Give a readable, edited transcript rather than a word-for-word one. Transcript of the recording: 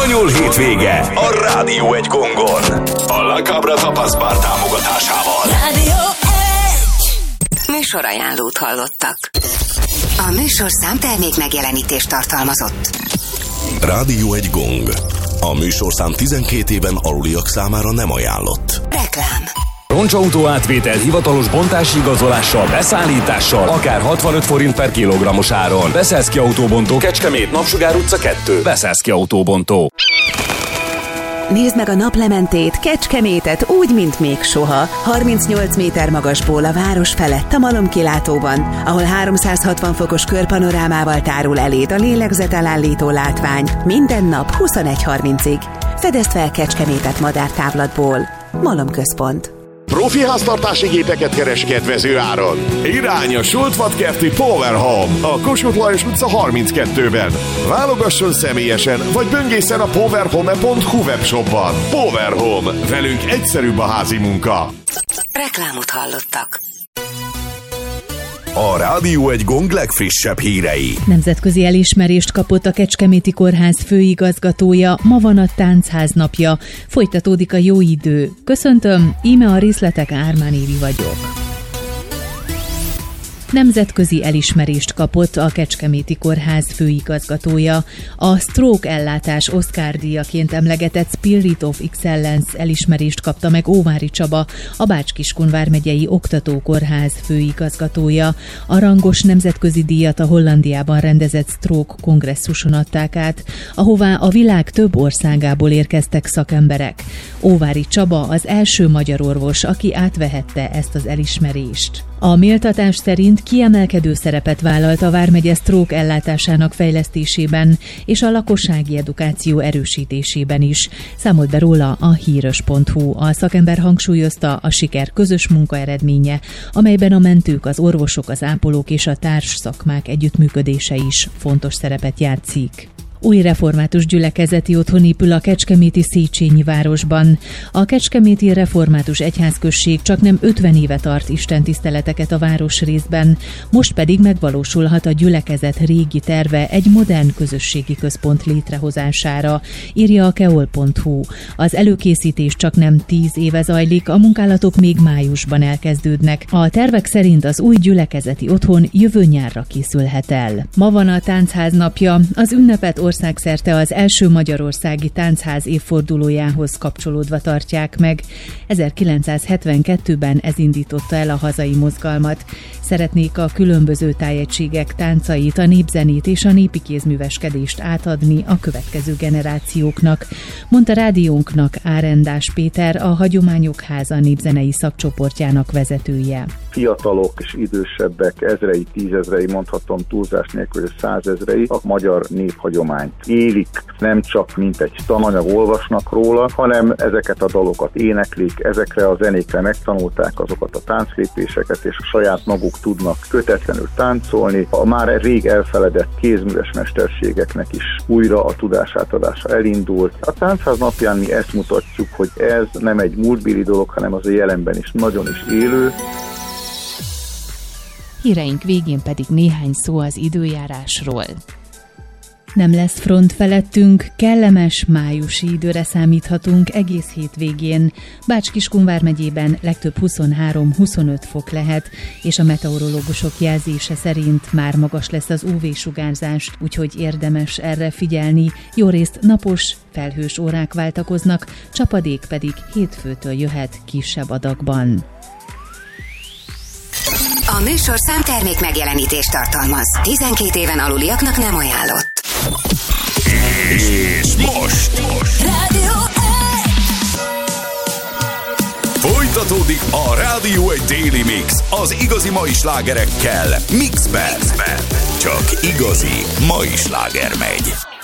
Spanyol hétvége a Rádió egy gongon. A La Cabra Tapas Bar támogatásával. Rádió 1. Műsorajánlót hallottak. A műsorszám termék megjelenítést tartalmazott. Rádió egy gong. A műsorszám 12 éven aluliak számára nem ajánlott. Reklám. Roncsautó átvétel hivatalos bontási igazolással, beszállítással, akár 65 forint per kilogrammos áron. Beszélszki Autóbontó, Kecskemét, Napsugár utca 2. Beszélszki Autóbontó. Nézd meg a naplementét, Kecskemétet úgy, mint még soha. 38 méter magasból a város felett a malomkilátóban, ahol 360 fokos körpanorámával tárul eléd a lélegzetelállító látvány. Minden nap 21:30-ig. Fedezd fel Kecskemétet madártávlatból. Malomközpont. Profi háztartási gépeket keres kedvező áron. Irány a Sultvatkerti Power Home, a Kossuth Lajos utca 32-ben. Válogasson személyesen, vagy böngészen a powerhome.hu webshopban. Power Home. Velünk egyszerűbb a házi munka. Reklámot hallottak. A Rádió egy gong legfrissebb hírei. Nemzetközi elismerést kapott a Kecskeméti Kórház főigazgatója, ma van a Táncház napja. Folytatódik a jó idő. Köszöntöm, íme a részletek, Ármán Évi vagyok. Nemzetközi elismerést kapott a Kecskeméti Kórház főigazgatója. A stroke ellátás Oscar-díjaként emlegetett Spirit of Excellence elismerést kapta meg Óvári Csaba, a Bács-Kiskun vármegyei oktatókórház főigazgatója. A rangos nemzetközi díjat a Hollandiában rendezett stroke kongresszuson adták át, ahová a világ több országából érkeztek szakemberek. Óvári Csaba az első magyar orvos, aki átvehette ezt az elismerést. A méltatás szerint kiemelkedő szerepet vállalt a vármegye stroke ellátásának fejlesztésében és a lakossági edukáció erősítésében is. Számolt be róla a híros.hu. A szakember hangsúlyozta, a siker közös munka eredménye, amelyben a mentők, az orvosok, az ápolók és a társszakmák együttműködése is fontos szerepet játszik. Új református gyülekezeti otthon épül a kecskeméti Széchenyi városban. A Kecskeméti Református Egyházközség csaknem 50 éve tart istentiszteleteket a városrészben, most pedig megvalósulhat a gyülekezet régi terve egy modern közösségi központ létrehozására, írja a keol.hu. Az előkészítés csaknem 10 éve zajlik, a munkálatok még májusban elkezdődnek. A tervek szerint az új gyülekezeti otthon jövő nyárra készülhet el. Ma van a Táncház napja, az ünnepet országszerte az első magyarországi táncház évfordulójához kapcsolódva tartják meg. 1972-ben ez indította el a hazai mozgalmat. Szeretnék a különböző tájegységek táncait, a népzenét és a népi kézműveskedést átadni a következő generációknak, mondta rádiónknak Árendás Péter, a Hagyományok Háza népzenei szakcsoportjának vezetője. Fiatalok és idősebbek, ezrei, tízezrei, mondhatom túlzás nélkül, hogy 100 000 a magyar néphagyományt élik, nem csak mint egy tananyag olvasnak róla, hanem ezeket a dalokat éneklik, ezekre a zenékre megtanulták azokat a tánclépéseket, és a saját maguk tudnak kötetlenül táncolni. A már rég elfeledett kézműves mesterségeknek is újra a tudásátadása elindult. A Táncház napján mi ezt mutatjuk, hogy ez nem egy múltbéli dolog, hanem az a jelenben is nagyon is élő. Híreink végén pedig néhány szó az időjárásról. Nem lesz front felettünk, kellemes májusi időre számíthatunk egész hétvégén. Bács-Kiskun vármegyében legtöbb 23-25 fok lehet, és a meteorológusok jelzése szerint már magas lesz az UV-sugárzás, úgyhogy érdemes erre figyelni. Jórészt napos, felhős órák váltakoznak, csapadék pedig hétfőtől jöhet kisebb adagban. A műsorszám termék megjelenítést tartalmaz. 12 éven aluliaknak nem ajánlott. És most Rádió 1. folytatódik a Rádió egy Daily Mix az igazi mai slágerekkel Mixben. Csak igazi mai sláger megy.